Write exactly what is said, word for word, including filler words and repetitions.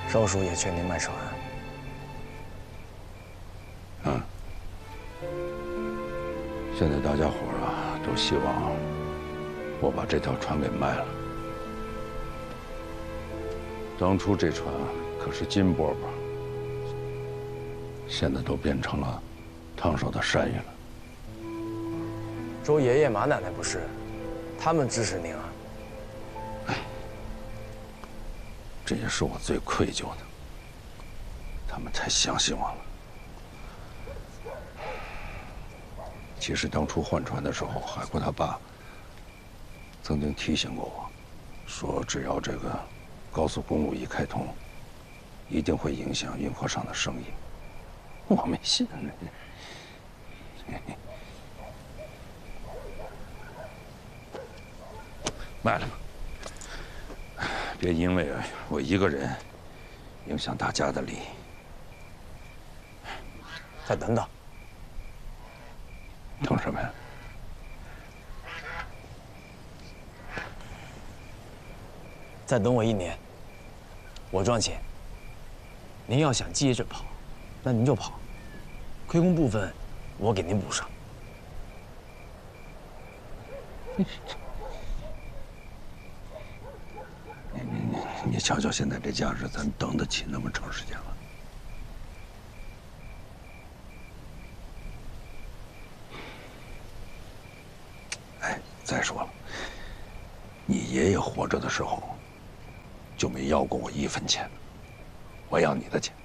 少叔也劝您卖船。 嗯。现在大家伙儿啊，都希望我把这条船给卖了。当初这船可是金饽饽，现在都变成了烫手的山芋了。 周爷爷、马奶奶不是，他们支持您啊。 哎，这也是我最愧疚的，他们太相信我了。其实当初换船的时候，海阔他爸曾经提醒过我，说只要这个高速公路一开通，一定会影响运货上的生意。我没信呢。卖了吧，别因为我一个人影响大家的利益。 再等等。 等什么呀？ 再等我一年，我赚钱。您要想接着跑，那您就跑，亏空部分我给您补上。 你你你你瞧瞧现在这架势，咱等得起那么长时间吗？哎，再说了，你爷爷活着的时候就没要过我一分钱，我要你的钱。